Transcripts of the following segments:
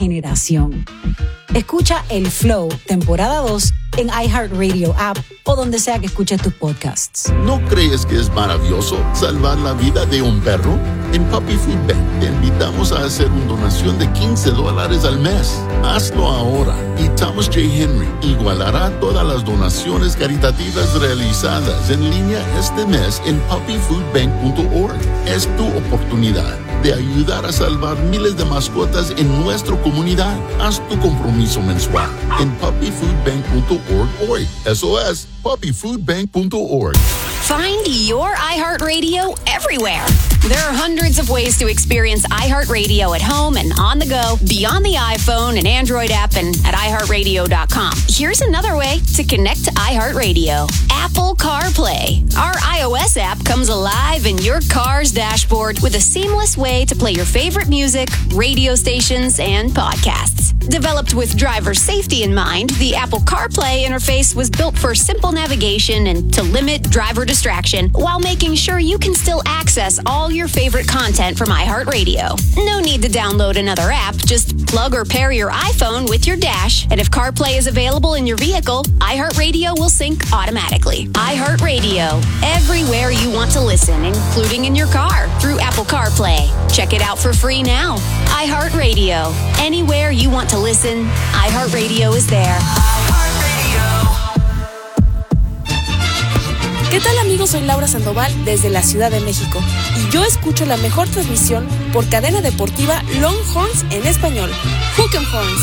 generación. Escucha El Flow, temporada 2, en iHeartRadio app o donde sea que escuches tus podcasts. ¿No crees que es maravilloso salvar la vida de un perro? En Puppy Food Bank te invitamos a hacer una donación de $15 al mes. Hazlo ahora y Thomas J. Henry igualará todas las donaciones caritativas realizadas en línea este mes en puppyfoodbank.org. Es tu oportunidad de ayudar a salvar miles de mascotas en nuestra comunidad. Haz tu compromiso mensual en puppyfoodbank.org hoy. Eso es puppyfoodbank.org. Find your iHeartRadio everywhere. There are hundreds of ways to experience iHeartRadio at home and on the go, beyond the iPhone and Android app, and at iHeartRadio.com. Here's another way to connect to iHeartRadio. Apple CarPlay. Our iOS app comes alive in your car's dashboard with a seamless way to play your favorite music, radio stations, and podcasts. Developed with driver safety in mind, the Apple CarPlay interface was built for simple navigation and to limit driver distraction while making sure you can still access all your favorite content from iHeartRadio. No need to download another app. Just plug or pair your iPhone with your dash, and if CarPlay is available in your vehicle, iHeartRadio will sync automatically. iHeartRadio, everywhere you want to listen, including in your car through Apple CarPlay. Check it out for free now. iHeartRadio, anywhere you want to listen, iHeartRadio is there. ¿Qué tal, amigos? Soy Laura Sandoval desde la Ciudad de México y yo escucho la mejor transmisión por cadena deportiva Longhorns en español, Hook 'em Horns.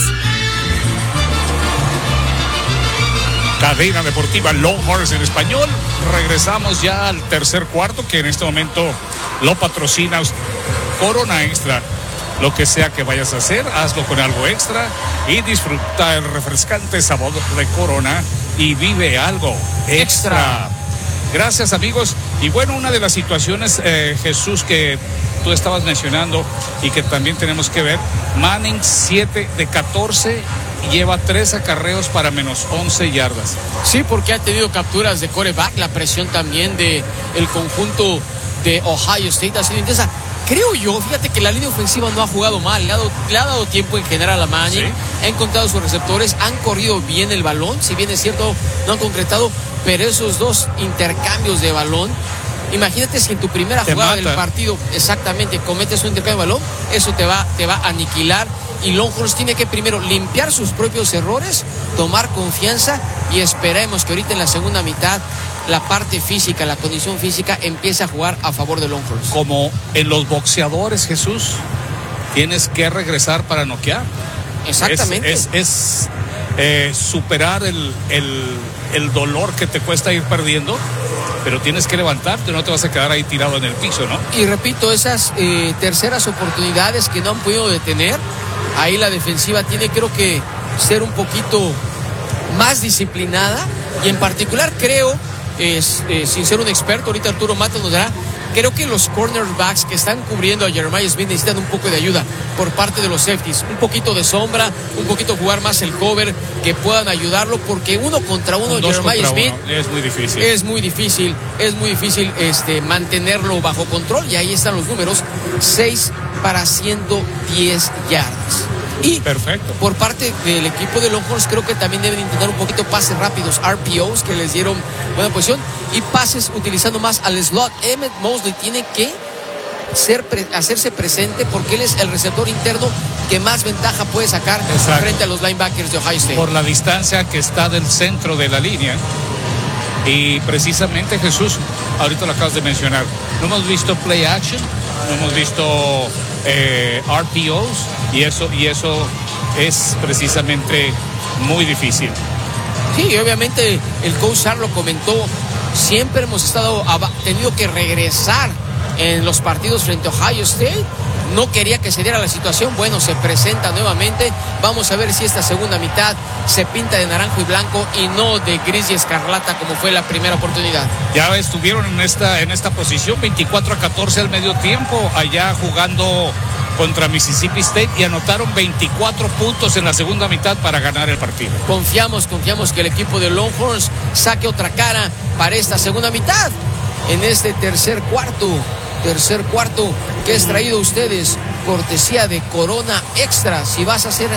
Cadena deportiva Longhorns en español. Regresamos ya al tercer cuarto, que en este momento lo patrocina Corona Extra. Lo que sea que vayas a hacer, hazlo con algo extra y disfruta el refrescante sabor de Corona y vive algo extra. Gracias, amigos. Y bueno, una de las situaciones, Jesús, que tú estabas mencionando y que también tenemos que ver, Manning 7 de 14 lleva 3 acarreos para menos 11 yardas. Sí, porque ha tenido capturas de quarterback, la presión también de el conjunto de Ohio State ha sido intensa. Creo yo, fíjate que la línea ofensiva no ha jugado mal, le ha dado tiempo en general a Manning, ¿sí? Ha encontrado sus receptores, han corrido bien el balón, si bien es cierto, no han concretado, pero esos dos intercambios de balón, imagínate si en tu primera jugada del partido, exactamente, cometes un intercambio de balón, eso te va a aniquilar, y Longhorns tiene que primero limpiar sus propios errores, tomar confianza, y esperemos que ahorita en la segunda mitad la parte física, la condición física empieza a jugar a favor de Longhorns. Como en los boxeadores, Jesús, tienes que regresar para noquear. Exactamente. Es superar el dolor que te cuesta ir perdiendo, pero tienes que levantarte, no te vas a quedar ahí tirado en el piso, ¿no? Y repito, esas terceras oportunidades que no han podido detener, ahí la defensiva tiene, creo que, ser un poquito más disciplinada, y en particular creo, sin ser un experto, ahorita Arturo Matos nos dará, creo que los cornerbacks que están cubriendo a Jeremiah Smith necesitan un poco de ayuda por parte de los safeties, un poquito de sombra, un poquito jugar más el cover, que puedan ayudarlo, porque uno contra uno Jeremiah Smith es muy difícil. Es muy difícil mantenerlo bajo control, y ahí están los números, 6 para 110 yardas. Y perfecto. Por parte del equipo de Longhorns, creo que también deben intentar un poquito pases rápidos, RPOs, que les dieron buena posición, y pases utilizando más al slot. Emmett Mosley tiene que hacerse presente, porque él es el receptor interno que más ventaja puede sacar frente a los linebackers de Ohio State. Por la distancia que está del centro de la línea. Y precisamente, Jesús, ahorita lo acabas de mencionar, no hemos visto play action, no hemos visto RPOs, y eso es precisamente muy difícil. Sí, obviamente el coach Sarr lo comentó, siempre hemos tenido que regresar en los partidos frente a Ohio State. No quería que se diera la situación. Bueno, se presenta nuevamente. Vamos a ver si esta segunda mitad se pinta de naranjo y blanco y no de gris y escarlata como fue la primera oportunidad. Ya estuvieron en esta posición 24-14 al medio tiempo, allá jugando contra Mississippi State, y anotaron 24 puntos en la segunda mitad para ganar el partido. Confiamos que el equipo de Longhorns saque otra cara para esta segunda mitad en este tercer cuarto que es traído a ustedes cortesía de Corona Extra. Si vas a hacer